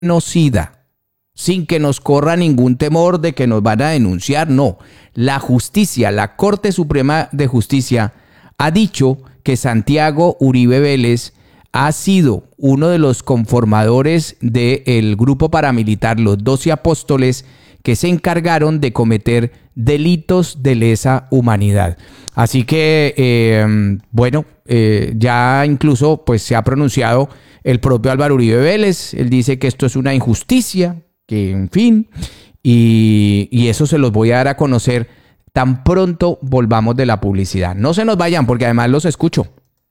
genocida, sin que nos corra ningún temor de que nos van a denunciar. No, la justicia, la Corte Suprema de Justicia ha dicho que Santiago Uribe Vélez ha sido uno de los conformadores del grupo paramilitar Los 12 Apóstoles, que se encargaron de cometer delitos de lesa humanidad. Así que, ya incluso pues, se ha pronunciado el propio Álvaro Uribe Vélez. Él dice que esto es una injusticia, que en fin, y eso se los voy a dar a conocer tan pronto volvamos de la publicidad. No se nos vayan porque además los escucho.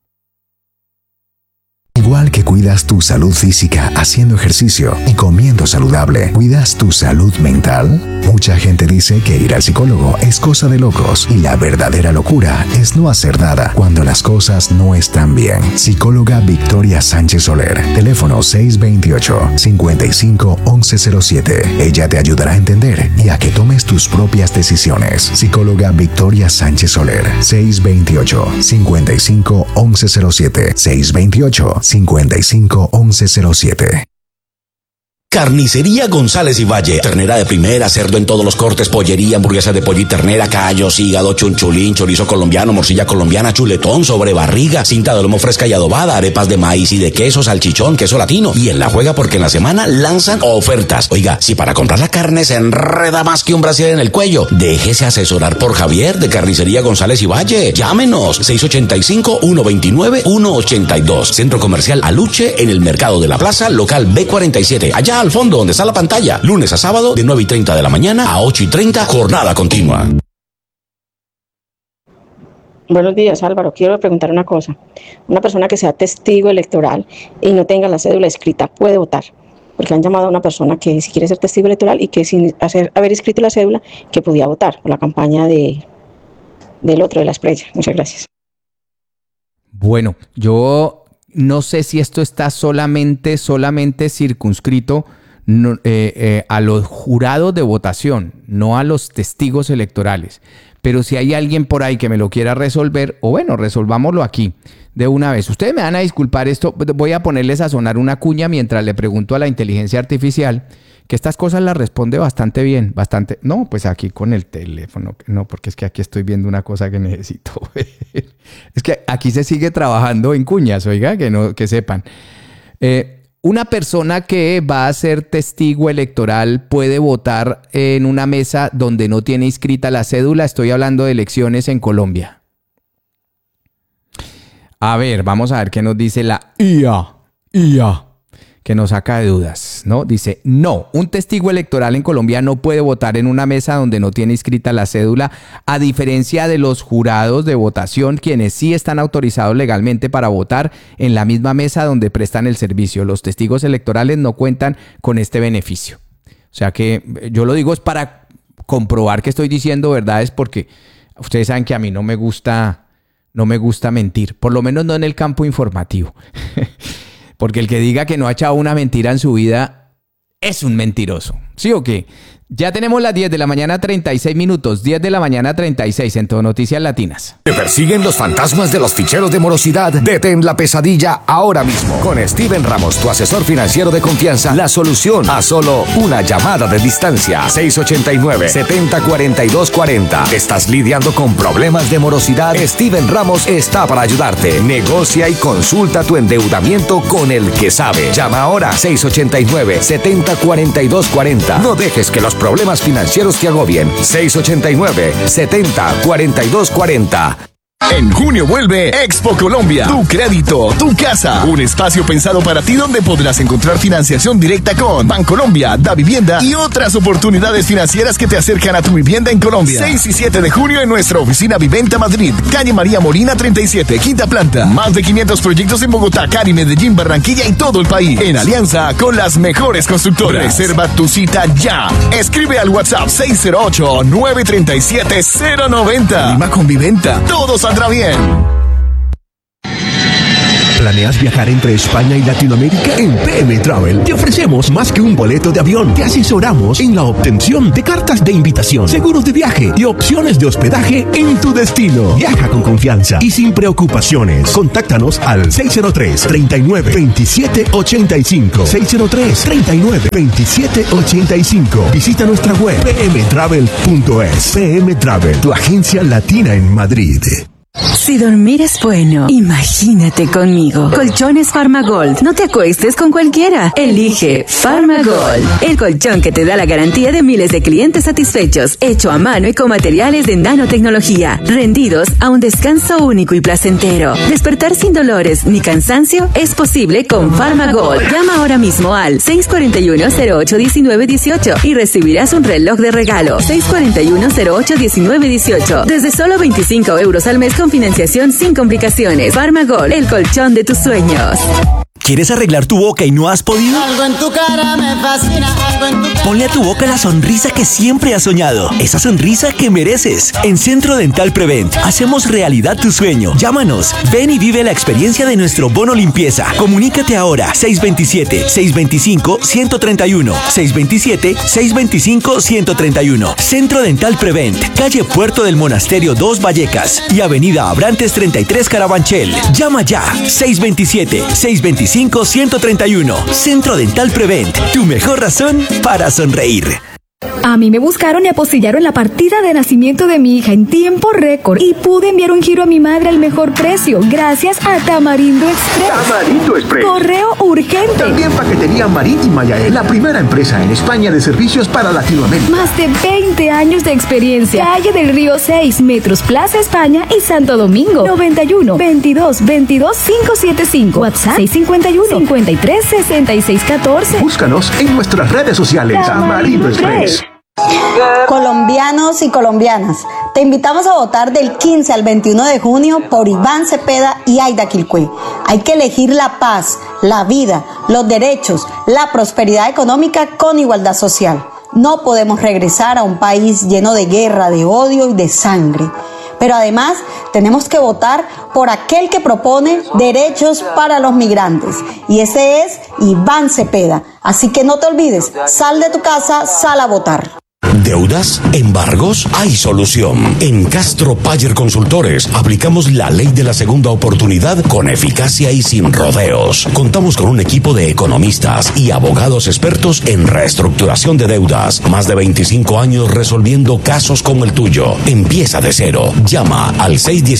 Igual que cuidas tu salud física haciendo ejercicio y comiendo saludable, ¿cuidas tu salud mental? Mucha gente dice que ir al psicólogo es cosa de locos y la verdadera locura es no hacer nada cuando las cosas no están bien. Psicóloga Victoria Sánchez Soler, teléfono 628-55-1107. Ella te ayudará a entender y a que tomes tus propias decisiones. Psicóloga Victoria Sánchez Soler, 628-55-1107. 628-55-1107. Carnicería González y Valle. Ternera de primera, cerdo en todos los cortes, pollería, hamburguesa de pollo y ternera, callos, hígado, chunchulín, chorizo colombiano, morcilla colombiana, chuletón, sobrebarriga, cinta de lomo fresca y adobada, arepas de maíz y de queso, salchichón, queso latino. Y en La Juega porque en la semana lanzan ofertas. Oiga, si para comprar la carne se enreda más que un brasier en el cuello, déjese asesorar por Javier de Carnicería González y Valle. Llámenos 685-129-182. Centro Comercial Aluche en el Mercado de la Plaza, local B47. Allá al fondo donde está la pantalla, lunes a sábado de 9:30 de la mañana a 8:30, jornada continua. Buenos días, Álvaro. Quiero preguntar una cosa. Una persona que sea testigo electoral y no tenga la cédula escrita, ¿puede votar? Porque han llamado a una persona que si quiere ser testigo electoral y que sin haber escrito la cédula, que podía votar por la campaña del otro, de la Esprella. Muchas gracias. Bueno, yo no sé si esto está solamente circunscrito a los jurados de votación, no a los testigos electorales. Pero si hay alguien por ahí que me lo quiera resolver, o bueno, resolvámoslo aquí de una vez. Ustedes me van a disculpar esto, voy a ponerles a sonar una cuña mientras le pregunto a la inteligencia artificial, que estas cosas las responde bastante bien, no, pues aquí con el teléfono, no, porque es que aquí estoy viendo una cosa que necesito ver. Es que aquí se sigue trabajando en cuñas, oiga, que sepan. Una persona que va a ser testigo electoral puede votar en una mesa donde no tiene inscrita la cédula. Estoy hablando de elecciones en Colombia. A ver, vamos a ver qué nos dice la IA, que nos saca de dudas, ¿no? Dice, no, un testigo electoral en Colombia no puede votar en una mesa donde no tiene inscrita la cédula, a diferencia de los jurados de votación, quienes sí están autorizados legalmente para votar en la misma mesa donde prestan el servicio. Los testigos electorales no cuentan con este beneficio. O sea que yo lo digo es para comprobar que estoy diciendo verdades, porque ustedes saben que a mí no me gusta mentir, por lo menos no en el campo informativo. Porque el que diga que no ha echado una mentira en su vida es un mentiroso. ¿Sí o qué? Ya tenemos las 10 de la mañana 36 minutos. 10 de la mañana 36 en Todo Noticias Latinas. ¿Te persiguen los fantasmas de los ficheros de morosidad? Detén la pesadilla ahora mismo. Con Steven Ramos, tu asesor financiero de confianza. La solución a solo una llamada de distancia. 689-704240. ¿Estás lidiando con problemas de morosidad? Steven Ramos está para ayudarte. Negocia y consulta tu endeudamiento con el que sabe. Llama ahora 689-704240. No dejes que los problemas financieros te agobien. 689-704240. En junio vuelve Expo Colombia, tu crédito, tu casa, un espacio pensado para ti donde podrás encontrar financiación directa con Bancolombia, Davivienda y otras oportunidades financieras que te acercan a tu vivienda en Colombia. 6 y 7 de junio en nuestra oficina Viventa Madrid, calle María Molina 37, quinta planta. Más de 500 proyectos en Bogotá, Cali, Medellín, Barranquilla y todo el país. En alianza con las mejores constructoras. Reserva tu cita ya. Escribe al WhatsApp 608-937-090. Lima con Viventa. Todos saldrá bien. ¿Planeas viajar entre España y Latinoamérica? En PM Travel te ofrecemos más que un boleto de avión. Te asesoramos en la obtención de cartas de invitación, seguros de viaje y opciones de hospedaje en tu destino. Viaja con confianza y sin preocupaciones. Contáctanos al 603-39-2785. 603-39-2785. Visita nuestra web pmtravel.es. PM Travel, tu agencia latina en Madrid. Si dormir es bueno, imagínate conmigo. Colchones Farmagold. No te acuestes con cualquiera. Elige Farmagold, el colchón que te da la garantía de miles de clientes satisfechos, hecho a mano y con materiales de nanotecnología, rendidos a un descanso único y placentero. Despertar sin dolores ni cansancio es posible con Farmagold. Llama ahora mismo al 641-08-1918 y recibirás un reloj de regalo. 641-08-1918. Desde solo 25 euros al mes con financiación sin complicaciones. Farmagold, el colchón de tus sueños. ¿Quieres arreglar tu boca y no has podido? Algo en tu cara me fascina, algo en tu cara. Ponle a tu boca la sonrisa que siempre has soñado. Esa sonrisa que mereces. En Centro Dental Prevent hacemos realidad tu sueño. Llámanos. Ven y vive la experiencia de nuestro bono limpieza. Comunícate ahora. 627-625-131. 627-625-131. Centro Dental Prevent. Calle Puerto del Monasterio 2 Vallecas y Avenida Abrantes 33 Carabanchel. Llama ya. 627-625-131. Centro Dental Prevent, tu mejor razón para sonreír. A mí me buscaron y apostillaron la partida de nacimiento de mi hija en tiempo récord y pude enviar un giro a mi madre al mejor precio gracias a Tamarindo Express. Tamarindo Express. Correo urgente. También paquetería marítima Yael, la primera empresa en España de servicios para Latinoamérica. Más de 20 años de experiencia. Calle del Río 6, Metros Plaza España y Santo Domingo. 91 22 22 575. WhatsApp 651 53 66 14. Búscanos en nuestras redes sociales. Tamarindo Express. Colombianos y colombianas, te invitamos a votar del 15 al 21 de junio por Iván Cepeda y Aida Quilcué. Hay que elegir la paz, la vida, los derechos, la prosperidad económica con igualdad social. No podemos regresar a un país lleno de guerra, de odio y de sangre. Pero además tenemos que votar por aquel que propone derechos para los migrantes. Y ese es Iván Cepeda. Así que no te olvides, sal de tu casa, sal a votar. ¿Deudas? ¿Embargos? Hay solución. En Castro Payer Consultores aplicamos la ley de la segunda oportunidad con eficacia y sin rodeos. Contamos con un equipo de economistas y abogados expertos en reestructuración de deudas. Más de 25 años resolviendo casos como el tuyo. Empieza de cero. Llama al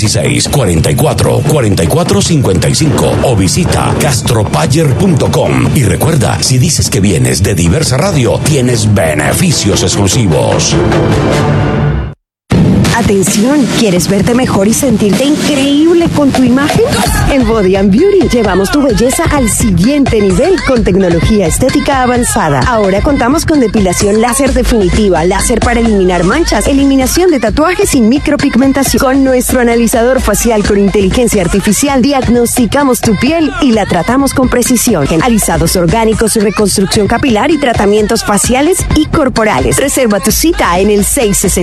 616-44-4455 o visita castropayer.com. Y recuerda, si dices que vienes de Diversa Radio, tienes beneficios exclusivos. Atención, ¿quieres verte mejor y sentirte increíble con tu imagen? En Body and Beauty llevamos tu belleza al siguiente nivel con tecnología estética avanzada. Ahora contamos con depilación láser definitiva, láser para eliminar manchas, eliminación de tatuajes y micropigmentación. Con nuestro analizador facial con inteligencia artificial diagnosticamos tu piel y la tratamos con precisión. En alisados orgánicos, reconstrucción capilar y tratamientos faciales y corporales. Reserva tu cita en el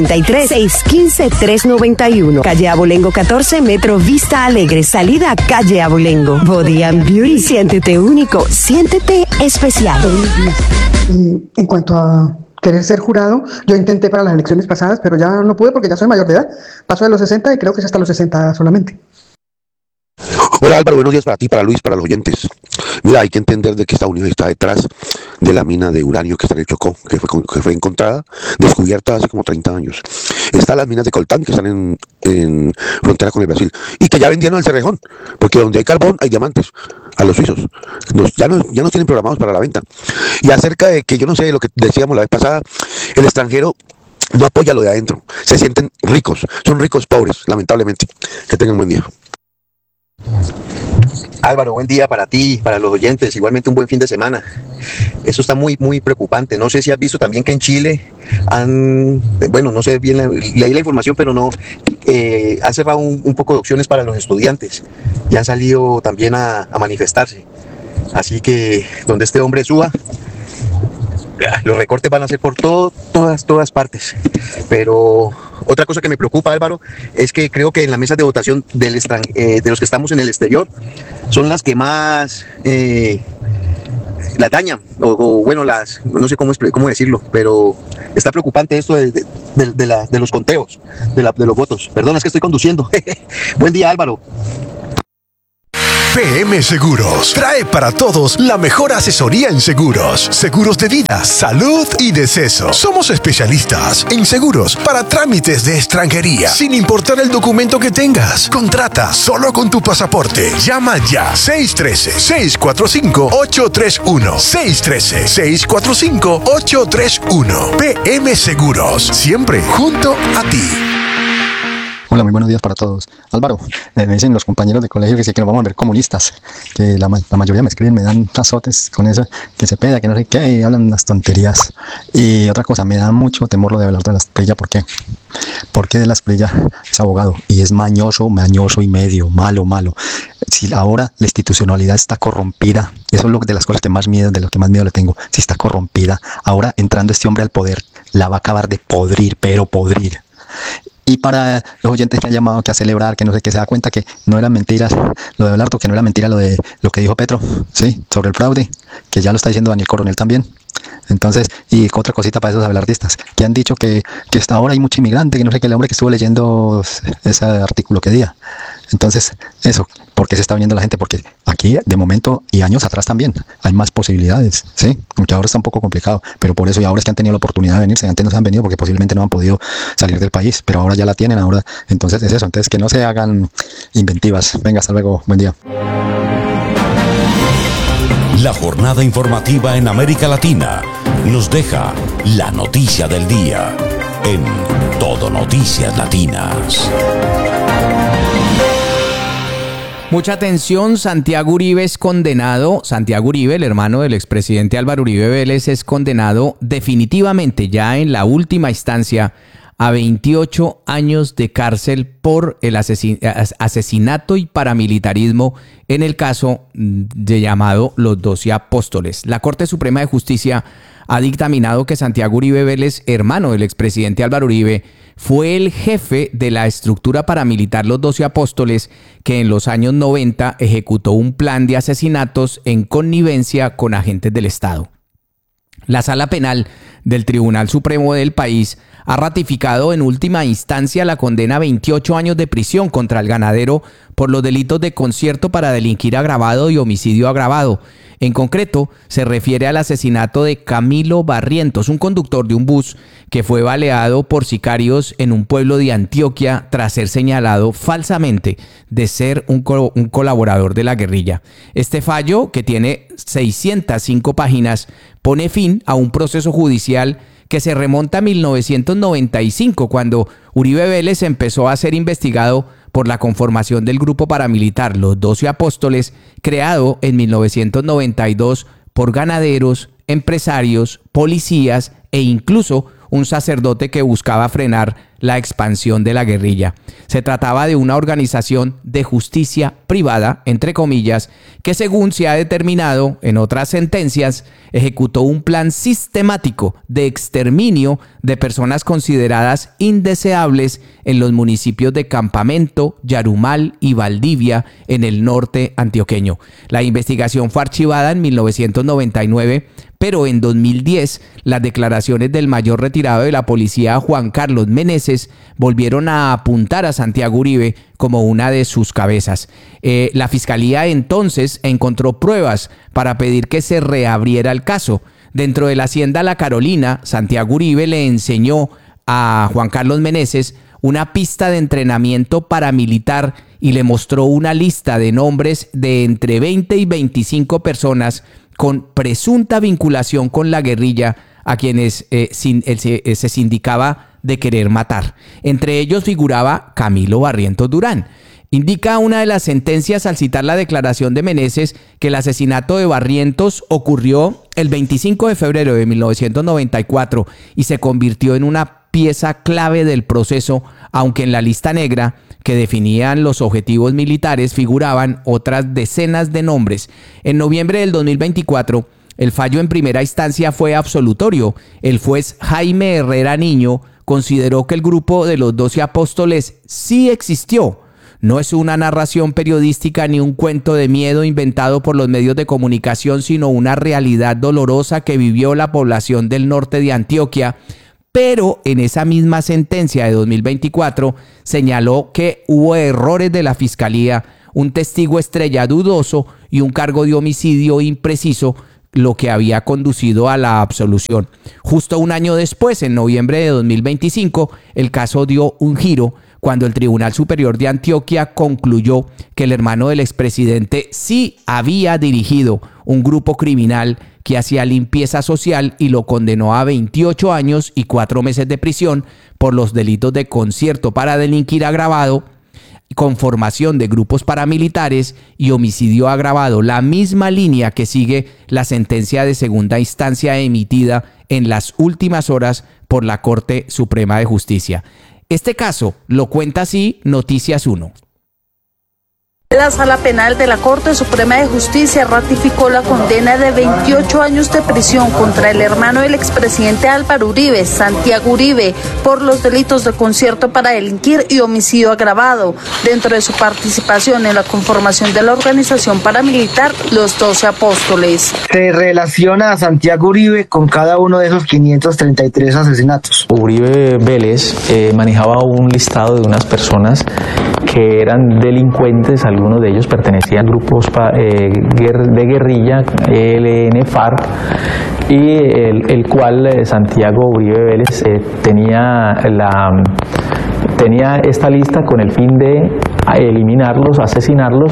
663-615-391. Calle Abolengo 14, Metro Vista Alegre, salida Calle Abolengo. Body and Beauty, siéntete único, siéntete especial. En cuanto a querer ser jurado, yo intenté para las elecciones pasadas, pero ya no pude porque ya soy mayor de edad. Paso de los 60 y creo que es hasta los 60 solamente. Hola Álvaro, buenos días para ti, para Luis, para los oyentes. Mira, hay que entender de que Estados Unidos está detrás de la mina de uranio que está en el Chocó, que fue encontrada, descubierta hace como 30 años. Están las minas de coltán que están en frontera con el Brasil y que ya vendieron al Cerrejón, porque donde hay carbón hay diamantes, a los suizos. Ya nos tienen programados para la venta. Y acerca de que yo no sé, lo que decíamos la vez pasada, el extranjero no apoya lo de adentro, se sienten ricos, son ricos pobres, lamentablemente. Que tengan buen día. Álvaro, buen día para ti, para los oyentes, igualmente un buen fin de semana. Eso está muy, muy preocupante. No sé si has visto también que en Chile no sé bien, leí la información, pero no, han cerrado un poco de opciones para los estudiantes y han salido también a manifestarse. Así que donde este hombre suba, los recortes van a ser por todas partes. Pero Otra cosa que me preocupa, Álvaro, es que creo que en las mesas de votación de los que estamos en el exterior son las que más la dañan, o bueno, no sé cómo decirlo, pero está preocupante esto de los conteos, de los votos. Perdón, es que estoy conduciendo. Buen día, Álvaro. PM Seguros trae para todos la mejor asesoría en seguros, seguros de vida, salud y deceso. Somos especialistas en seguros para trámites de extranjería, sin importar el documento que tengas. Contrata solo con tu pasaporte. Llama ya 613-645-831. 613-645-831. PM Seguros, siempre junto a ti. Hola, muy buenos días para todos. Álvaro, me dicen los compañeros de colegio que sí que nos vamos a ver comunistas, que la mayoría me escriben, me dan azotes con eso, que se peda, que no sé qué, y hablan unas tonterías. Y otra cosa, me da mucho temor lo de hablar de la Asprilla. ¿Por qué? Porque de la Asprilla es abogado y es mañoso y medio, malo. Si ahora la institucionalidad está corrompida, eso es de las cosas que más miedo, de lo que más miedo le tengo, si está corrompida, ahora entrando este hombre al poder, la va a acabar de podrir, pero podrir. Y para los oyentes que han llamado, que a celebrar, que no sé qué, se da cuenta que no eran mentiras lo de Abelardo, que no era mentira lo de lo que dijo Petro, sí, sobre el fraude, que ya lo está diciendo Daniel Coronel también. Entonces, y otra cosita para esos abelardistas, que han dicho que hasta ahora hay mucho inmigrante, que no sé qué, el hombre que estuvo leyendo ese artículo que día. Entonces, eso, ¿por qué se está viniendo la gente? Porque aquí, de momento, y años atrás también, hay más posibilidades, ¿sí? Aunque ahora está un poco complicado, pero por eso, y ahora es que han tenido la oportunidad de venirse, antes no se han venido porque posiblemente no han podido salir del país, pero ahora ya la tienen, ahora, entonces es eso, entonces que no se hagan inventivas. Venga, hasta luego, buen día. La jornada informativa en América Latina nos deja la noticia del día en Todo Noticias Latinas. Mucha atención, Santiago Uribe es condenado. Santiago Uribe, el hermano del expresidente Álvaro Uribe Vélez, es condenado definitivamente ya en la última instancia a 28 años de cárcel por el asesinato y paramilitarismo en el caso de llamado Los 12 Apóstoles. La Corte Suprema de Justicia ha dictaminado que Santiago Uribe Vélez, hermano del expresidente Álvaro Uribe, fue el jefe de la estructura paramilitar Los 12 Apóstoles, que en los años 90 ejecutó un plan de asesinatos en connivencia con agentes del Estado. La Sala Penal del Tribunal Supremo del país ha ratificado en última instancia la condena a 28 años de prisión contra el ganadero por los delitos de concierto para delinquir agravado y homicidio agravado. En concreto, se refiere al asesinato de Camilo Barrientos, un conductor de un bus que fue baleado por sicarios en un pueblo de Antioquia tras ser señalado falsamente de ser un colaborador de la guerrilla. Este fallo, que tiene 605 páginas, pone fin a un proceso judicial que se remonta a 1995, cuando Uribe Vélez empezó a ser investigado por la conformación del grupo paramilitar Los 12 Apóstoles, creado en 1992 por ganaderos, empresarios, policías e incluso un sacerdote que buscaba frenar la expansión de la guerrilla. Se trataba de una organización de justicia privada, entre comillas, que según se ha determinado en otras sentencias, ejecutó un plan sistemático de exterminio de personas consideradas indeseables en los municipios de Campamento, Yarumal y Valdivia, en el norte antioqueño. La investigación fue archivada en 1999, pero en 2010 las declaraciones del mayor retirado de la policía, Juan Carlos Meneses, volvieron a apuntar a Santiago Uribe como una de sus cabezas. La fiscalía entonces encontró pruebas para pedir que se reabriera el caso. Dentro de la hacienda La Carolina, Santiago Uribe le enseñó a Juan Carlos Meneses una pista de entrenamiento paramilitar y le mostró una lista de nombres de entre 20 y 25 personas con presunta vinculación con la guerrilla a quienes se sindicaba de querer matar. Entre ellos figuraba Camilo Barrientos Durán. Indica una de las sentencias al citar la declaración de Meneses que el asesinato de Barrientos ocurrió el 25 de febrero de 1994 y se convirtió en una pieza clave del proceso, aunque en la lista negra que definían los objetivos militares figuraban otras decenas de nombres. En noviembre del 2024, el fallo en primera instancia fue absolutorio. El juez Jaime Herrera Niño consideró que el grupo de los 12 apóstoles sí existió. No es una narración periodística ni un cuento de miedo inventado por los medios de comunicación, sino una realidad dolorosa que vivió la población del norte de Antioquia. Pero en esa misma sentencia de 2024 señaló que hubo errores de la Fiscalía, un testigo estrella dudoso y un cargo de homicidio impreciso, lo que había conducido a la absolución. Justo un año después, en noviembre de 2025, el caso dio un giro cuando el Tribunal Superior de Antioquia concluyó que el hermano del expresidente sí había dirigido un grupo criminal que hacía limpieza social y lo condenó a 28 años y 4 meses de prisión por los delitos de concierto para delinquir agravado, conformación de grupos paramilitares y homicidio agravado, la misma línea que sigue la sentencia de segunda instancia emitida en las últimas horas por la Corte Suprema de Justicia. Este caso lo cuenta así Noticias 1. La Sala Penal de la Corte Suprema de Justicia ratificó la condena de 28 años de prisión contra el hermano del expresidente Álvaro Uribe, Santiago Uribe, por los delitos de concierto para delinquir y homicidio agravado, dentro de su participación en la conformación de la organización paramilitar Los 12 Apóstoles. Se relaciona a Santiago Uribe con cada uno de esos 533 asesinatos. Uribe Vélez manejaba un listado de unas personas que eran delincuentes, algunos de ellos pertenecían a grupos de guerrilla, ELN, FARC, y el cual Santiago Uribe Vélez tenía esta lista con el fin de eliminarlos, asesinarlos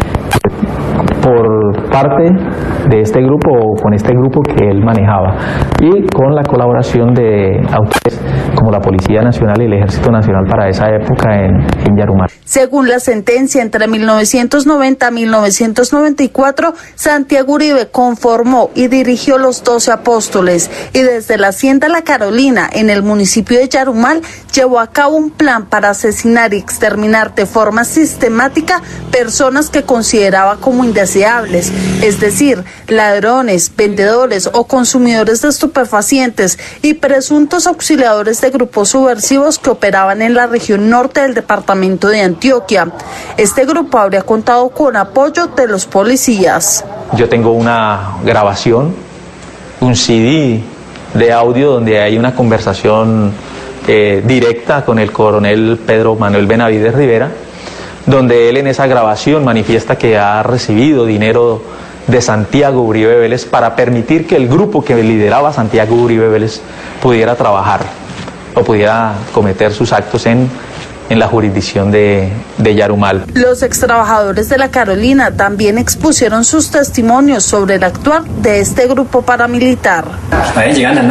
por parte de este grupo o con este grupo que él manejaba, y con la colaboración de autoridades como la Policía Nacional y el Ejército Nacional para esa época en Yarumal. Según la sentencia, entre 1990 y 1994, Santiago Uribe conformó y dirigió los 12 Apóstoles, y desde la Hacienda La Carolina, en el municipio de Yarumal, llevó a cabo un plan para asesinar y exterminar de forma sistemática personas que consideraba como indeseables, es decir, ladrones, vendedores o consumidores de estupefacientes y presuntos auxiliadores de grupos subversivos que operaban en la región norte del departamento de Antioquia. Este grupo habría contado con apoyo de los policías. Yo tengo una grabación, un CD de audio donde hay una conversación directa con el coronel Pedro Manuel Benavides Rivera, donde él en esa grabación manifiesta que ha recibido dinero de Santiago Uribe Vélez para permitir que el grupo que lideraba Santiago Uribe Vélez pudiera trabajar o pudiera cometer sus actos en la jurisdicción de Yarumal. Los extrabajadores de La Carolina también expusieron sus testimonios sobre el actuar de este grupo paramilitar. A veces llegan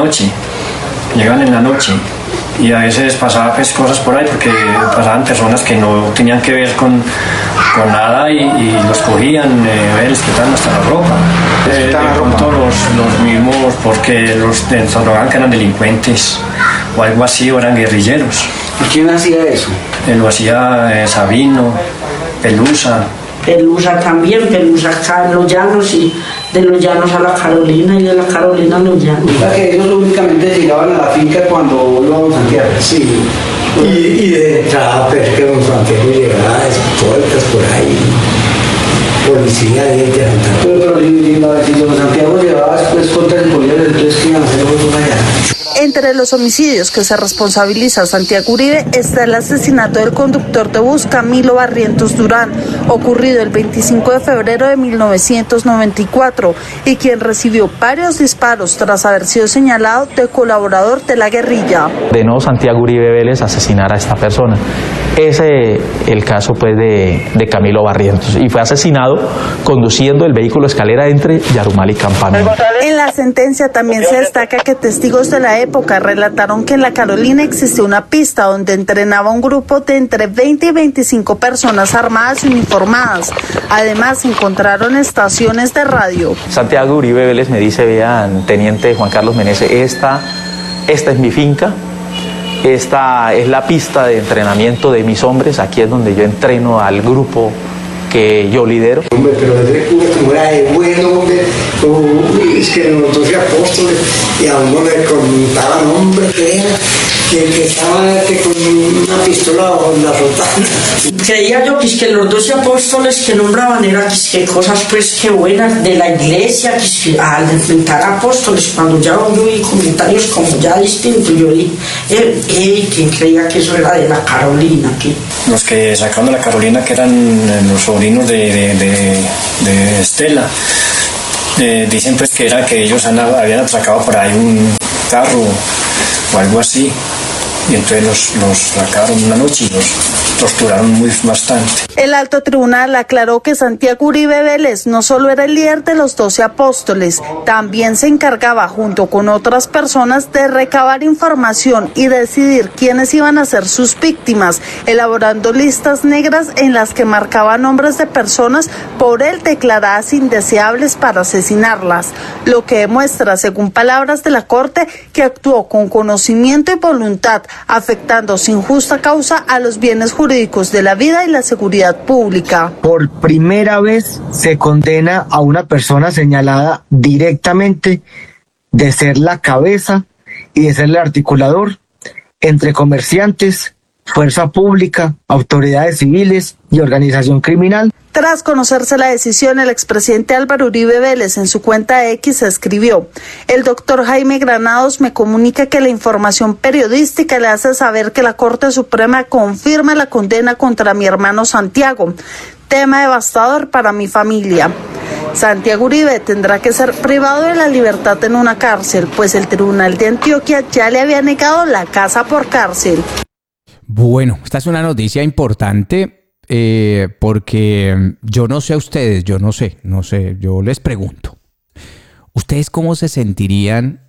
en la noche y a veces pasaban pues cosas por ahí porque pasaban personas que no tenían que ver con nada y los cogían, les quitaban hasta la ropa. De pronto los mismos, porque los interrogaban que eran delincuentes o algo así, o eran guerrilleros. ¿Y quién hacía eso? Lo hacía Sabino, Pelusa. Pelusa también, Pelusa acá en Los Llanos, y de Los Llanos a La Carolina y de La Carolina a Los Llanos. O sea que ellos únicamente llegaban a la finca cuando lo Santiago. Sí. Y de entrada, pues que don Santiago llegaba de escoltas por ahí, policía de Santiago. Pero si don Santiago llevaba escoltas y policías, entonces ¿qué iban a hacer los allá? Entre los homicidios que se responsabiliza Santiago Uribe está el asesinato del conductor de bus Camilo Barrientos Durán, ocurrido el 25 de febrero de 1994, y quien recibió varios disparos tras haber sido señalado de colaborador de la guerrilla. De nuevo Santiago Uribe Vélez asesinar a esta persona. Ese el caso pues de Camilo Barrientos, y fue asesinado conduciendo el vehículo escalera entre Yarumal y Campamento. En la sentencia también se destaca que testigos de la época relataron que en La Carolina existía una pista donde entrenaba un grupo de entre 20 y 25 personas armadas y uniformadas. Además encontraron estaciones de radio. Santiago Uribe Vélez me dice: vean, teniente Juan Carlos Meneses, esta es mi finca. Esta es la pista de entrenamiento de mis hombres, aquí es donde yo entreno al grupo que yo lidero. Hombre, pero desde Cuba como era de bueno, hombre, es que los 12 apóstoles, y a uno le contaban, hombre, que era que estaba con una pistola o la rotana. Creía yo que los 12 apóstoles que nombraban eran que cosas pues que buenas de la iglesia, que al enfrentar apóstoles, cuando ya yo vi comentarios como ya distintos, yo dije, ¿quién creía que eso era de la Carolina? ¿Qué? Los que sacaron de la Carolina, que eran los sobrinos de Estela, dicen pues que era que ellos habían atracado por ahí un carro o algo así, y entonces los sacaron una noche y los torturaron bastante. El alto tribunal aclaró que Santiago Uribe Vélez no solo era el líder de los 12 apóstoles, también se encargaba junto con otras personas de recabar información y decidir quiénes iban a ser sus víctimas, elaborando listas negras en las que marcaba nombres de personas por él declaradas indeseables para asesinarlas, lo que demuestra, según palabras de la Corte, que actuó con conocimiento y voluntad, afectando sin justa causa a los bienes jurídicos de la vida y la seguridad pública. Por primera vez se condena a una persona señalada directamente de ser la cabeza y de ser el articulador entre comerciantes, fuerza pública, autoridades civiles y organización criminal. Tras conocerse la decisión, el expresidente Álvaro Uribe Vélez en su cuenta X escribió: el doctor Jaime Granados me comunica que la información periodística le hace saber que la Corte Suprema confirma la condena contra mi hermano Santiago. Tema devastador para mi familia. Santiago Uribe tendrá que ser privado de la libertad en una cárcel, pues el Tribunal de Antioquia ya le había negado la casa por cárcel. Bueno, esta es una noticia importante porque yo no sé a ustedes, yo no sé, yo les pregunto. ¿Ustedes cómo se sentirían,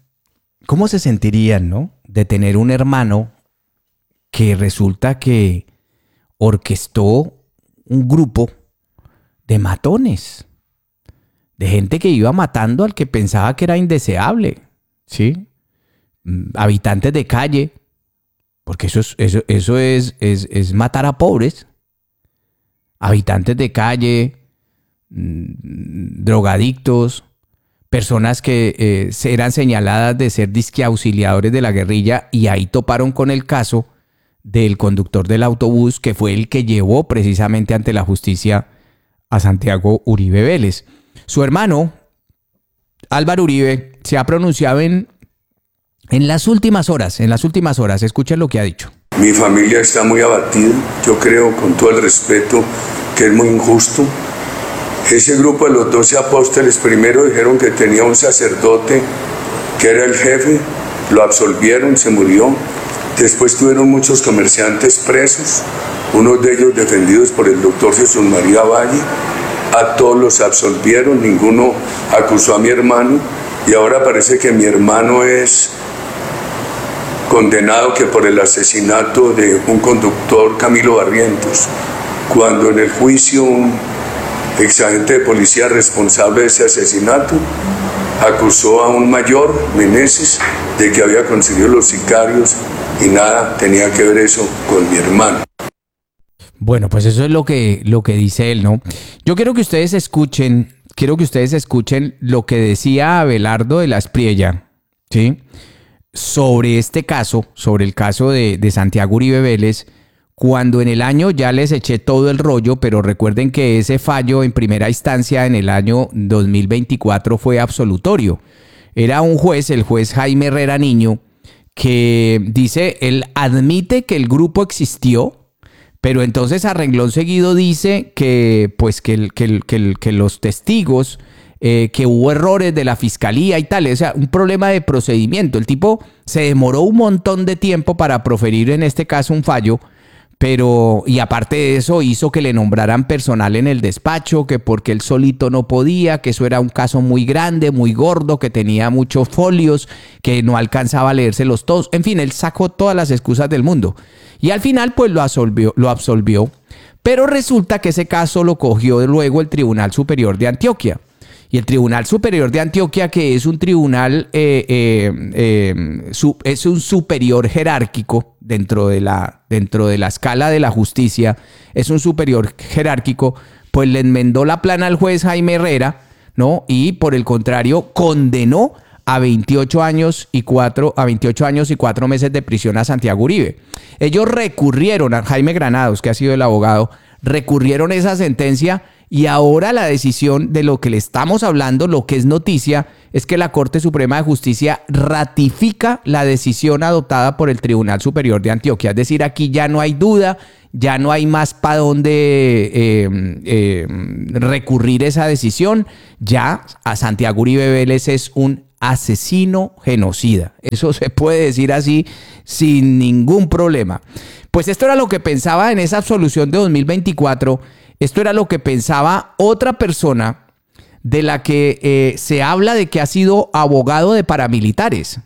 ¿no? De tener un hermano que resulta que orquestó un grupo de matones, de gente que iba matando al que pensaba que era indeseable, ¿sí? Habitantes de calle, porque eso es matar a pobres, habitantes de calle, drogadictos, personas que eran señaladas de ser disque auxiliadores de la guerrilla, y ahí toparon con el caso del conductor del autobús, que fue el que llevó precisamente ante la justicia a Santiago Uribe Vélez. Su hermano, Álvaro Uribe, se ha pronunciado en las últimas horas, escuchen lo que ha dicho. Mi familia está muy abatida, yo creo con todo el respeto que es muy injusto. Ese grupo de los 12 apóstoles primero dijeron que tenía un sacerdote que era el jefe, lo absolvieron, se murió. Después tuvieron muchos comerciantes presos, unos de ellos defendidos por el doctor Jesús María Valle. A todos los absolvieron, ninguno acusó a mi hermano, y ahora parece que mi hermano es condenado que por el asesinato de un conductor, Camilo Barrientos, cuando en el juicio un exagente de policía responsable de ese asesinato acusó a un mayor, Meneses, de que había conseguido los sicarios, y nada tenía que ver eso con mi hermano. Bueno, pues eso es lo que dice él, ¿no? Yo quiero que ustedes escuchen lo que decía Abelardo de la Espriella, ¿sí? Sobre este caso, sobre el caso de Santiago Uribe Vélez, cuando en el año, ya les eché todo el rollo, pero recuerden que ese fallo en primera instancia en el año 2024 fue absolutorio. Era un juez, el juez Jaime Herrera Niño, que dice, él admite que el grupo existió, pero entonces a renglón seguido dice que, pues, que los testigos, que hubo errores de la fiscalía y tal, o sea, un problema de procedimiento. El tipo se demoró un montón de tiempo para proferir en este caso un fallo, pero, y aparte de eso, hizo que le nombraran personal en el despacho, que porque él solito no podía, que eso era un caso muy grande, muy gordo, que tenía muchos folios, que no alcanzaba a leérselos todos. En fin, él sacó todas las excusas del mundo. Y al final, pues lo absolvió. Pero resulta que ese caso lo cogió luego el Tribunal Superior de Antioquia. Y el Tribunal Superior de Antioquia, que es un tribunal, es un superior jerárquico dentro de la escala de la justicia, es un superior jerárquico, pues le enmendó la plana al juez Jaime Herrera, ¿no? Y por el contrario, condenó a 28 años y 4 meses de prisión a Santiago Uribe. Ellos recurrieron a Jaime Granados, que ha sido el abogado, recurrieron esa sentencia y ahora la decisión de lo que le estamos hablando, lo que es noticia, es que la Corte Suprema de Justicia ratifica la decisión adoptada por el Tribunal Superior de Antioquia. Es decir, aquí ya no hay duda, ya no hay más para dónde recurrir esa decisión. Ya a Santiago Uribe Vélez es un asesino genocida. Eso se puede decir así sin ningún problema. Pues esto era lo que pensaba en esa absolución de 2024. Esto era lo que pensaba otra persona de la que se habla de que ha sido abogado de paramilitares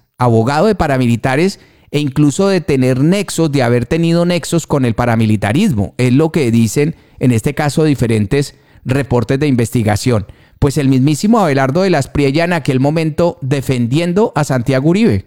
e incluso de tener nexos, de haber tenido nexos con el paramilitarismo. Es lo que dicen en este caso diferentes reportes de investigación. Pues el mismísimo Abelardo de las Priella en aquel momento defendiendo a Santiago Uribe.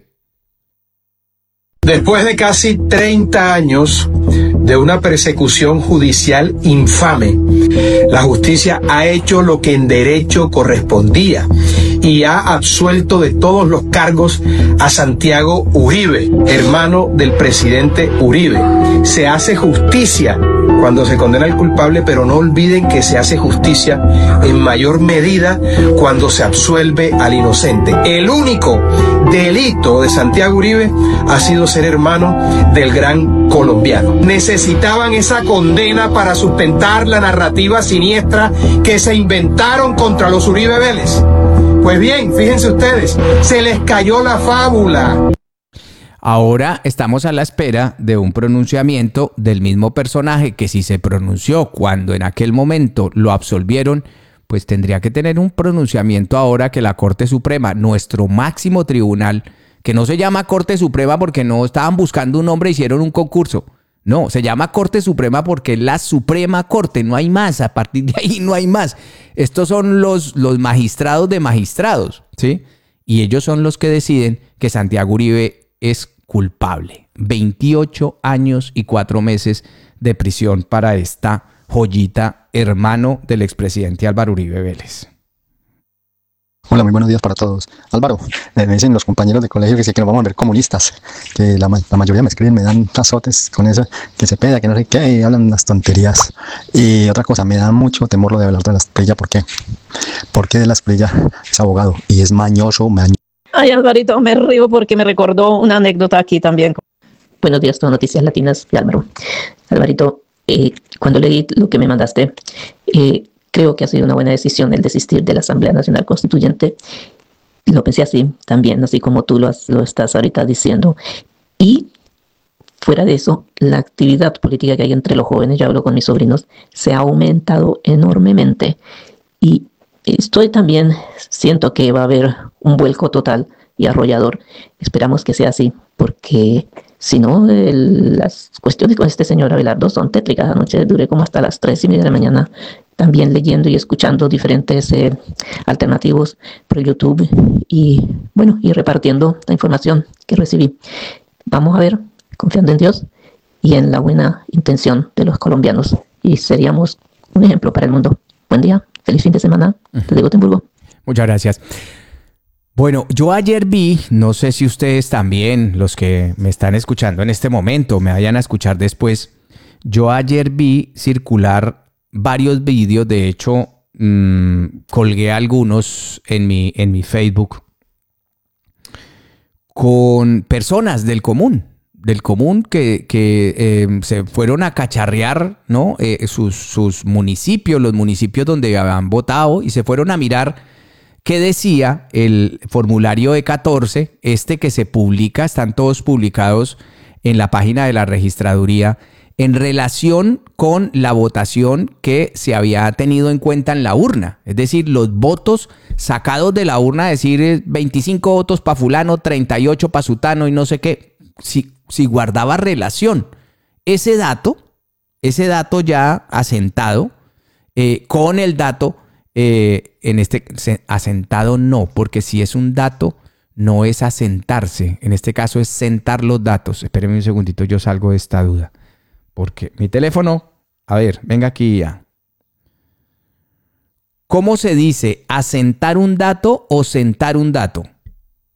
Después de casi 30 años de una persecución judicial infame, la justicia ha hecho lo que en derecho correspondía y ha absuelto de todos los cargos a Santiago Uribe, hermano del presidente Uribe. Se hace justicia cuando se condena al culpable, pero no olviden que se hace justicia en mayor medida cuando se absuelve al inocente. El único delito de Santiago Uribe ha sido ser hermano del gran colombiano. Necesitaban esa condena para sustentar la narrativa siniestra que se inventaron contra los Uribe Vélez. Pues bien, fíjense ustedes, se les cayó la fábula. Ahora estamos a la espera de un pronunciamiento del mismo personaje que si se pronunció cuando en aquel momento lo absolvieron, pues tendría que tener un pronunciamiento ahora que la Corte Suprema, nuestro máximo tribunal, que no se llama Corte Suprema porque no estaban buscando un nombre, hicieron un concurso. No, se llama Corte Suprema porque es la Suprema Corte, no hay más, a partir de ahí no hay más. Estos son los magistrados de magistrados, ¿sí? Y ellos son los que deciden que Santiago Uribe es culpable. 28 años y 4 meses de prisión para esta joyita, hermano del expresidente Álvaro Uribe Vélez. Hola, muy buenos días para todos. Álvaro, me dicen los compañeros de colegio que sí que nos vamos a ver comunistas, que la mayoría me escriben, me dan azotes con eso, que se peda, que no sé qué, y hablan unas tonterías. Y otra cosa, me da mucho temor lo de Abelardo de las Priella. ¿Por qué? Porque de las Priella es abogado y es mañoso. Ay, Alvarito, me río porque me recordó una anécdota aquí también. Buenos días, todo Noticias Latinas de Álvaro. Alvarito, cuando leí lo que me mandaste, creo que ha sido una buena decisión el desistir de la Asamblea Nacional Constituyente. Lo pensé así también, así como tú lo estás ahorita diciendo. Y fuera de eso, la actividad política que hay entre los jóvenes, yo hablo con mis sobrinos, se ha aumentado enormemente. Y siento que va a haber un vuelco total y arrollador. Esperamos que sea así, porque si no, las cuestiones con este señor Abelardo son tétricas. Anoche duré como hasta las 3:30 de la mañana también leyendo y escuchando diferentes alternativos por YouTube y repartiendo la información que recibí. Vamos a ver, confiando en Dios y en la buena intención de los colombianos, y seríamos un ejemplo para el mundo. Buen día, feliz fin de semana desde Gotemburgo. Muchas gracias. Bueno, yo ayer vi, no sé si ustedes también, los que me están escuchando en este momento, me vayan a escuchar después, yo ayer vi circular varios vídeos, de hecho, colgué algunos en mi Facebook, con personas del común que se fueron a cacharrear, ¿no? Sus municipios, los municipios donde habían votado, y se fueron a mirar qué decía el formulario E14, que se publica, están todos publicados en la página de la registraduría, en relación con la votación que se había tenido en cuenta en la urna. Es decir, los votos sacados de la urna, decir 25 votos para fulano, 38 para sutano y no sé qué, si guardaba relación. Ese dato ya asentado, con el dato, asentado no, porque si es un dato, no es asentarse. En este caso es sentar los datos. Espérenme un segundito, yo salgo de esta duda. Porque mi teléfono, a ver, venga aquí ya. ¿Cómo se dice? ¿Asentar un dato o sentar un dato?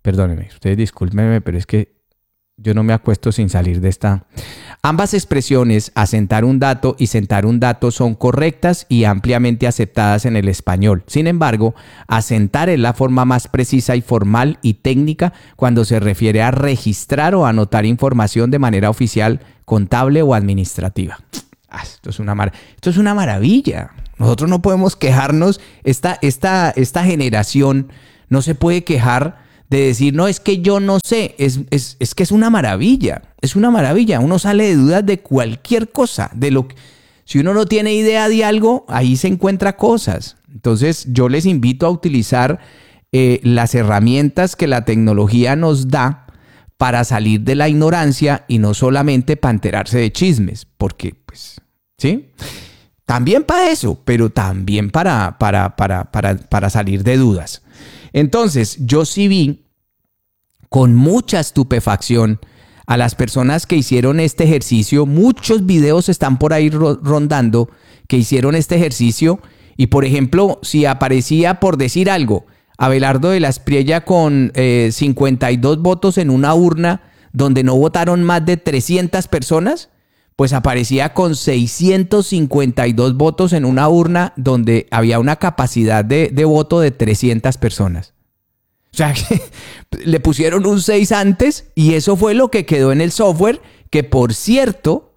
Perdónenme, ustedes discúlpenme, pero es que yo no me acuesto sin salir de esta. Ambas expresiones, asentar un dato y sentar un dato, son correctas y ampliamente aceptadas en el español. Sin embargo, asentar es la forma más precisa y formal y técnica cuando se refiere a registrar o anotar información de manera oficial, contable o administrativa. Esto es una maravilla. Nosotros no podemos quejarnos. Esta generación no se puede quejar de decir, no, es que yo no sé, es que es una maravilla, uno sale de dudas de cualquier cosa, si uno no tiene idea de algo, ahí se encuentra cosas. Entonces yo les invito a utilizar las herramientas que la tecnología nos da para salir de la ignorancia y no solamente para enterarse de chismes, porque pues, ¿sí? También para eso, pero también para salir de dudas. Entonces, yo sí vi con mucha estupefacción a las personas que hicieron este ejercicio. Muchos videos están por ahí rondando que hicieron este ejercicio. Y, por ejemplo, si aparecía, por decir algo, Abelardo de la Espriella con 52 votos en una urna donde no votaron más de 300 personas, pues aparecía con 652 votos en una urna donde había una capacidad de voto de 300 personas. O sea, que le pusieron un 6 antes y eso fue lo que quedó en el software, que por cierto,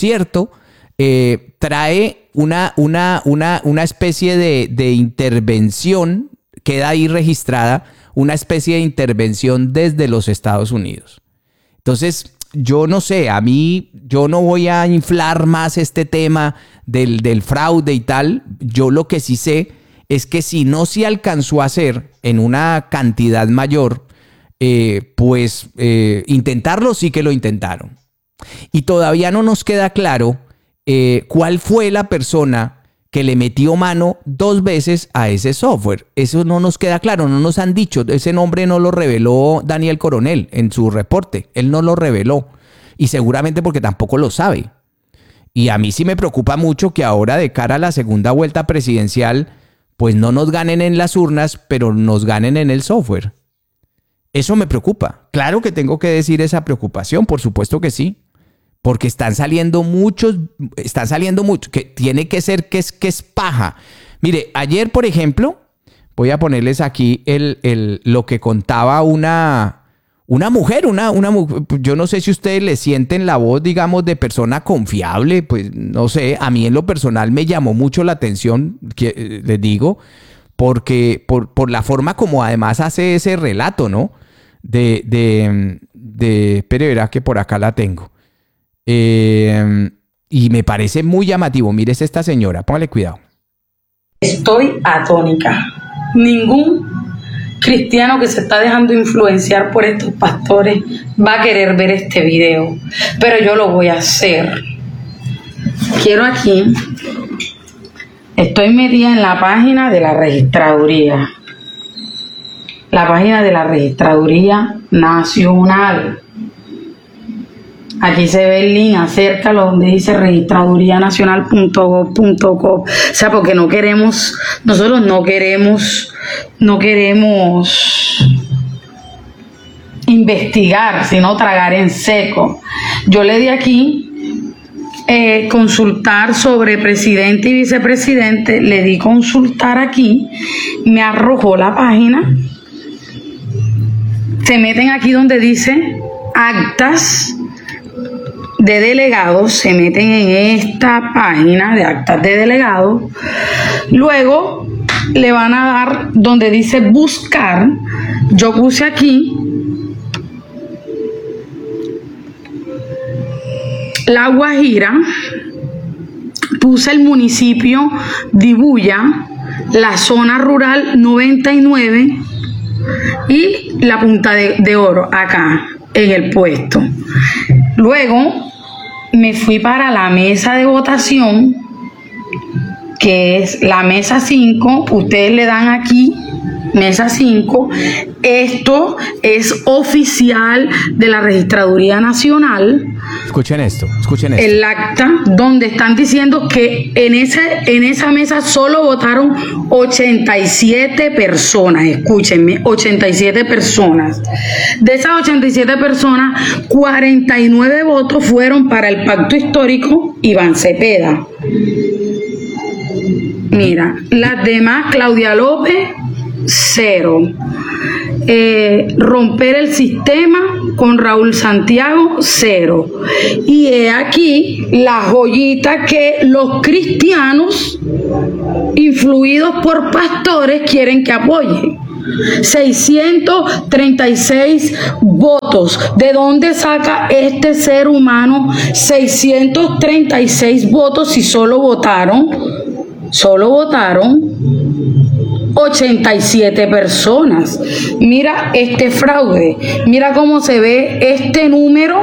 trae una especie de intervención, queda ahí registrada, una especie de intervención desde los Estados Unidos. Entonces, yo no sé, yo no voy a inflar más este tema del fraude y tal. Yo lo que sí sé es que si no se alcanzó a hacer en una cantidad mayor, intentarlo sí que lo intentaron. Y todavía no nos queda claro cuál fue la persona que le metió mano 2 veces a ese software. Eso no nos queda claro, no nos han dicho. Ese nombre no lo reveló Daniel Coronel en su reporte. Él no lo reveló. Y seguramente porque tampoco lo sabe. Y a mí sí me preocupa mucho que ahora, de cara a la segunda vuelta presidencial, pues no nos ganen en las urnas, pero nos ganen en el software. Eso me preocupa. Claro que tengo que decir esa preocupación, por supuesto que sí. Porque están saliendo muchos, que tiene que ser que es paja. Mire, ayer, por ejemplo, voy a ponerles aquí lo que contaba una mujer, yo no sé si ustedes le sienten la voz, digamos, de persona confiable, pues no sé, a mí en lo personal me llamó mucho la atención, que les digo, porque por la forma como además hace ese relato, ¿no? Pero verá que por acá la tengo. Y me parece muy llamativo. Mire, es esta señora, póngale cuidado. Estoy atónica. Ningún cristiano que se está dejando influenciar por estos pastores va a querer ver este video, pero yo lo voy a hacer. Quiero aquí, estoy metida en la página de la registraduría, nacional. Aquí se ve el link, acércalo, donde dice registraduríanacional.gov.co. O sea, porque nosotros no queremos investigar, sino tragar en seco. Yo le di aquí consultar sobre presidente y vicepresidente, le di consultar aquí, me arrojó la página. Se meten aquí donde dice actas de delegados, se meten en esta página de actas de delegados, luego le van a dar donde dice buscar. Yo puse aquí La Guajira, puse el municipio de Ibuya, la zona rural 99 y la Punta de Oro acá en el puesto. Luego me fui para la mesa de votación, que es la mesa 5. Ustedes le dan aquí mesa 5. Esto es oficial de la Registraduría Nacional. Escuchen esto. El acta donde están diciendo que en esa mesa solo votaron 87 personas. Escúchenme, 87 personas. De esas 87 personas, 49 votos fueron para el pacto histórico Iván Cepeda. Mira, las demás, Claudia López, 0. Romper el sistema con Raúl Santiago, 0. Y he aquí la joyita que los cristianos influidos por pastores quieren que apoye. 636 votos. ¿De dónde saca este ser humano 636 votos si solo votaron 87 personas? Mira este fraude, mira cómo se ve este número.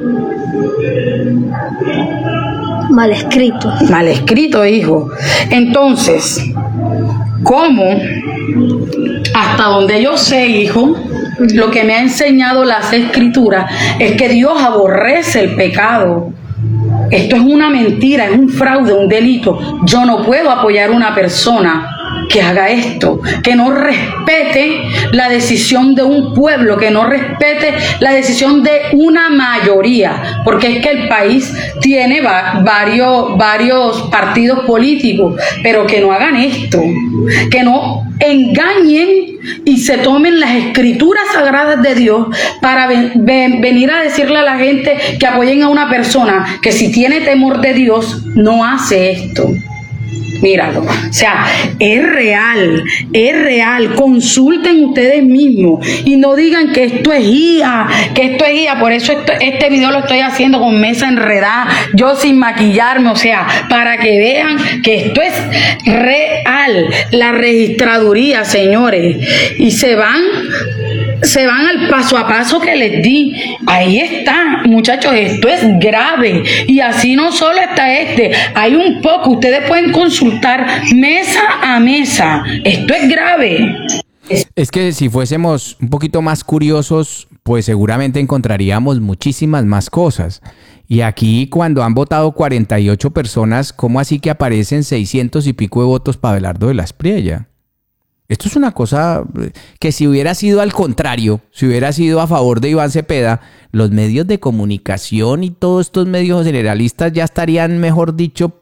Mal escrito. Mal escrito, hijo. Entonces, ¿cómo? Hasta donde yo sé, hijo, lo que me ha enseñado las escrituras es que Dios aborrece el pecado. Esto es una mentira, es un fraude, un delito. Yo no puedo apoyar a una persona que haga esto, que no respete la decisión de un pueblo, que no respete la decisión de una mayoría, porque es que el país tiene varios partidos políticos, pero que no hagan esto, que no engañen y se tomen las escrituras sagradas de Dios para venir a decirle a la gente que apoyen a una persona que si tiene temor de Dios no hace esto. Míralo, o sea, es real, consulten ustedes mismos y no digan que esto es guía, por eso este video lo estoy haciendo con mesa enredada, yo sin maquillarme, o sea, para que vean que esto es real, la registraduría, señores, y se van al paso a paso que les di. Ahí está, muchachos, esto es grave. Y así no solo está hay un poco, ustedes pueden consultar mesa a mesa. Esto es grave. Es que si fuésemos un poquito más curiosos, pues seguramente encontraríamos muchísimas más cosas. Y aquí, cuando han votado 48 personas, ¿cómo así que aparecen 600 y pico de votos para Abelardo de la Espriella? Esto es una cosa que si hubiera sido al contrario, si hubiera sido a favor de Iván Cepeda, los medios de comunicación y todos estos medios generalistas ya estarían, mejor dicho,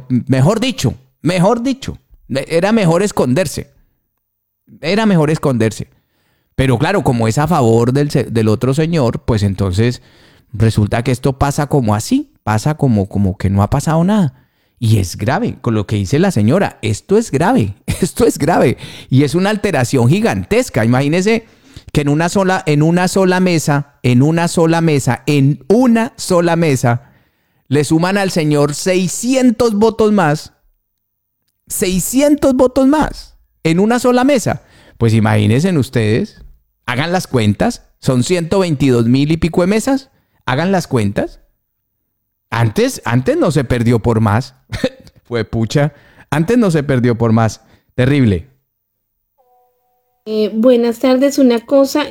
era mejor esconderse. Pero claro, como es a favor del otro señor, pues entonces resulta que esto pasa como así, pasa como que no ha pasado nada. Y es grave, con lo que dice la señora, esto es grave. Y es una alteración gigantesca. Imagínense que en una sola mesa, le suman al señor 600 votos más. 600 votos más en una sola mesa. Pues imagínense ustedes, hagan las cuentas, son 122,000 y pico de mesas, hagan las cuentas. Antes no se perdió por más. Fue pucha. Antes no se perdió por más. Terrible. Buenas tardes. Una cosa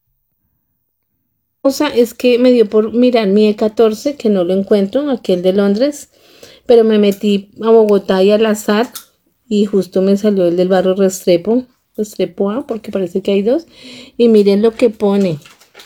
es que me dio por mirar mi E14, que no lo encuentro, aquel de Londres, pero me metí a Bogotá y al azar y justo me salió el del barrio Restrepo A, porque parece que hay dos. Y miren lo que pone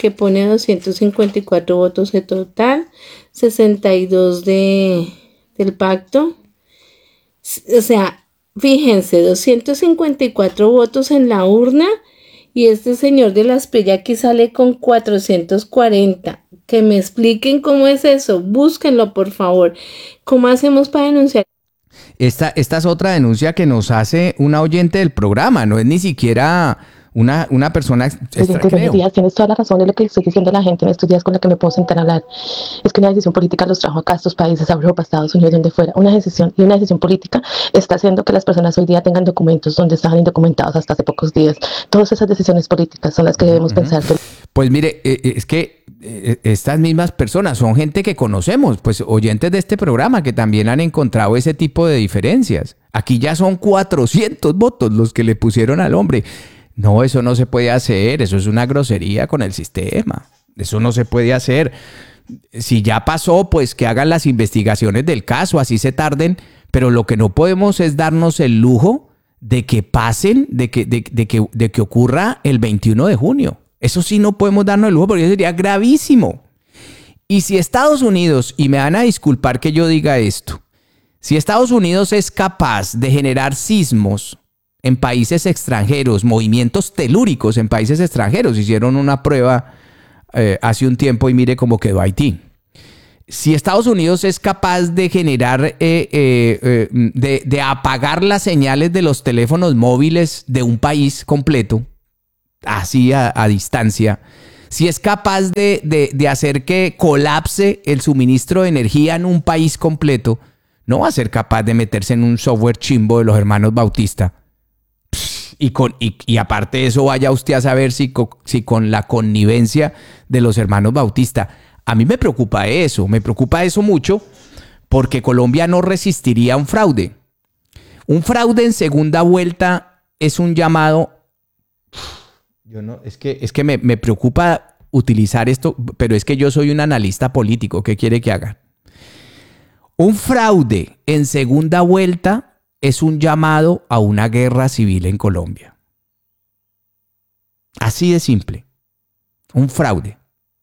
254 votos de total, 62 del pacto. O sea, fíjense, 254 votos en la urna y este señor de la Espriella aquí sale con 440. Que me expliquen cómo es eso, búsquenlo por favor. ¿Cómo hacemos para denunciar? Esta es otra denuncia que nos hace una oyente del programa, no es ni siquiera una persona Buenos días, tienes toda la razón de lo que estoy diciendo la gente en estos días con la que me puedo sentar a hablar. Es que una decisión política los trajo acá a estos países, a Europa, a Estados Unidos, donde fuera. Una decisión política está haciendo que las personas hoy día tengan documentos donde estaban indocumentados hasta hace pocos días. Todas esas decisiones políticas son las que debemos pensar. Pues mire, es que estas mismas personas son gente que conocemos, pues oyentes de este programa que también han encontrado ese tipo de diferencias. Aquí ya son 400 votos los que le pusieron al hombre. No, eso no se puede hacer, eso es una grosería con el sistema, eso no se puede hacer. si ya pasó, pues que hagan las investigaciones del caso, así se tarden, pero lo que no podemos es darnos el lujo de que pasen, de que ocurra el 21 de junio. Eso sí no podemos darnos el lujo porque eso sería gravísimo. Y si Estados Unidos, y me van a disculpar que yo diga esto, si Estados Unidos es capaz de generar sismos en países extranjeros, movimientos telúricos en países extranjeros, hicieron una prueba hace un tiempo y mire cómo quedó Haití. Si Estados Unidos es capaz de generar, de apagar las señales de los teléfonos móviles de un país completo, así a distancia, si es capaz de hacer que colapse el suministro de energía en un país completo, no va a ser capaz de meterse en un software chimbo de los hermanos Bautista. Y aparte de eso, vaya usted a saber si con la connivencia de los hermanos Bautista. A mí me preocupa eso mucho, porque Colombia no resistiría un fraude. Un fraude en segunda vuelta es un llamado. Es que me preocupa utilizar esto, pero es que yo soy un analista político. ¿Qué quiere que haga? Un fraude en segunda vuelta es un llamado a una guerra civil en Colombia. Así de simple. Un fraude.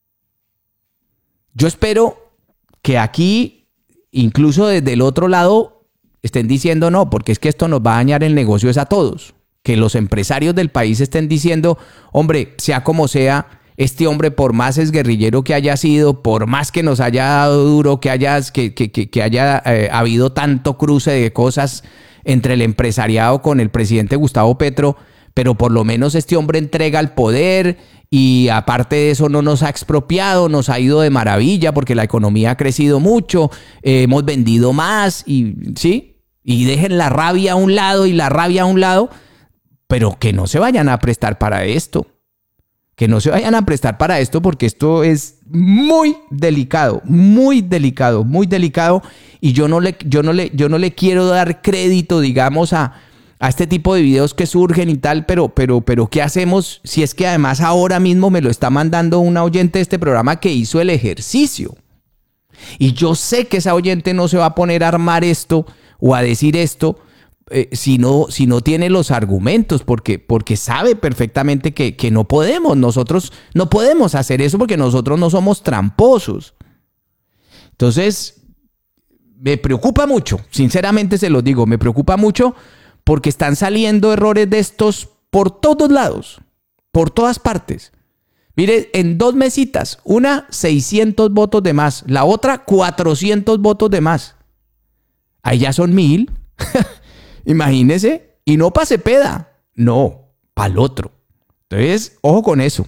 Yo espero que aquí, incluso desde el otro lado, estén diciendo no, porque es que esto nos va a dañar el negocio es a todos. Que los empresarios del país estén diciendo, hombre, sea como sea, este hombre, por más exguerrillero que haya sido, por más que nos haya dado duro, que haya habido tanto cruce de cosas entre el empresariado con el presidente Gustavo Petro, pero por lo menos este hombre entrega el poder y aparte de eso no nos ha expropiado, nos ha ido de maravilla porque la economía ha crecido mucho, hemos vendido más y sí, y dejen la rabia a un lado y la rabia a un lado, pero que no se vayan a prestar para esto. Que no se vayan a prestar para esto porque esto es muy delicado, muy delicado, muy delicado. Y yo no le quiero dar crédito, digamos, a este tipo de videos que surgen y tal, pero ¿qué hacemos si es que además ahora mismo me lo está mandando una oyente de este programa que hizo el ejercicio? Y yo sé que esa oyente no se va a poner a armar esto o a decir esto si no tiene los argumentos, porque sabe perfectamente que no podemos, nosotros no podemos hacer eso porque nosotros no somos tramposos. Entonces, me preocupa mucho, sinceramente se los digo, me preocupa mucho porque están saliendo errores de estos por todos lados, por todas partes. Mire, en 2 mesitas, una 600 votos de más, la otra 400 votos de más. Ahí ya son 1000. Imagínese, y no para Cepeda, no, para el otro. Entonces, ojo con eso.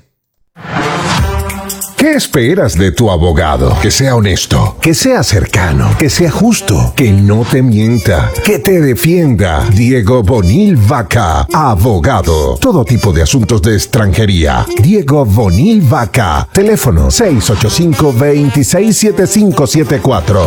¿Qué esperas de tu abogado? Que sea honesto, que sea cercano, que sea justo, que no te mienta, que te defienda. Diego Bonil Vaca, abogado. Todo tipo de asuntos de extranjería. Diego Bonil Vaca. Teléfono 685-267574.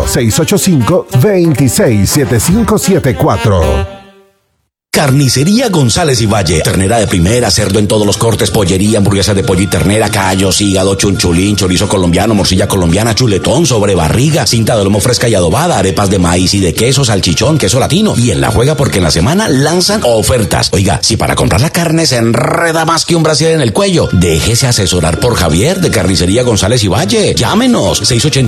685-267574. Carnicería González y Valle. Ternera de primera, cerdo en todos los cortes, pollería, hamburguesa de pollo y ternera, callos, hígado, chunchulín, chorizo colombiano, morcilla colombiana, chuletón, sobrebarriga, cinta de lomo fresca y adobada, arepas de maíz y de queso, salchichón, queso latino. Y en la juega porque en la semana lanzan ofertas. Oiga, si para comprar la carne se enreda más que un brasier en el cuello, déjese asesorar por Javier de Carnicería González y Valle. Llámenos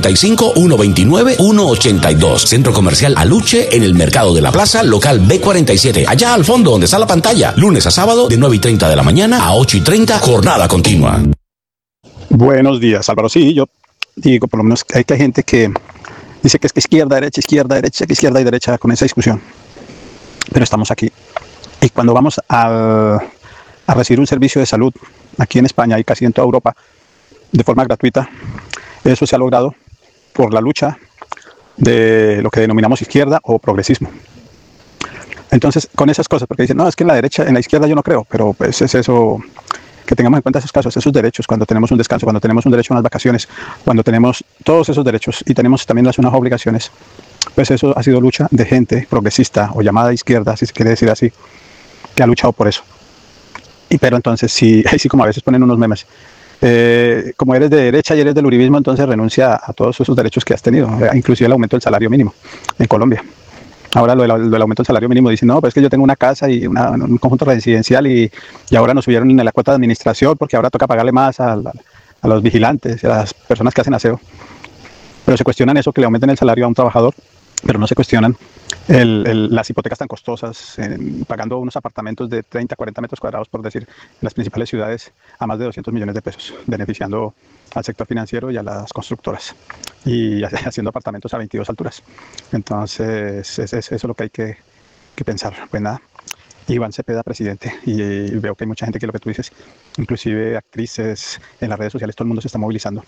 685-129-182. Centro Comercial Aluche en el Mercado de la Plaza, local B47. Allá al fondo donde está la pantalla, lunes a sábado de 9:30 de la mañana a 8:30, jornada continua. Buenos días, Álvaro. Sí, yo digo, por lo menos hay gente que dice que es que izquierda, derecha, que izquierda y derecha con esa discusión. Pero estamos aquí. Y cuando vamos a recibir un servicio de salud aquí en España y casi en toda Europa de forma gratuita, eso se ha logrado por la lucha de lo que denominamos izquierda o progresismo. Entonces, con esas cosas, porque dicen, no, es que en la izquierda yo no creo, pero pues es eso, que tengamos en cuenta esos casos, esos derechos, cuando tenemos un descanso, cuando tenemos un derecho a unas vacaciones, cuando tenemos todos esos derechos y tenemos también unas obligaciones, pues eso ha sido lucha de gente progresista o llamada izquierda, si se quiere decir así, que ha luchado por eso. Pero entonces, sí, así como a veces ponen unos memes, como eres de derecha y eres del uribismo, entonces renuncia a todos esos derechos que has tenido, inclusive el aumento del salario mínimo en Colombia. Ahora lo del aumento del salario mínimo dicen, no, pues es que yo tengo una casa y un conjunto residencial y ahora nos subieron en la cuota de administración porque ahora toca pagarle más a los vigilantes, a las personas que hacen aseo. Pero se cuestionan eso, que le aumenten el salario a un trabajador, pero no se cuestionan las hipotecas tan costosas, pagando unos apartamentos de 30, 40 metros cuadrados, por decir, en las principales ciudades, a más de 200 millones de pesos, beneficiando al sector financiero y a las constructoras, y haciendo apartamentos a 22 alturas. Entonces, eso es lo que hay que pensar. Pues nada, Iván Cepeda, presidente, y veo que hay mucha gente que lo que tú dices, inclusive actrices, en las redes sociales, todo el mundo se está movilizando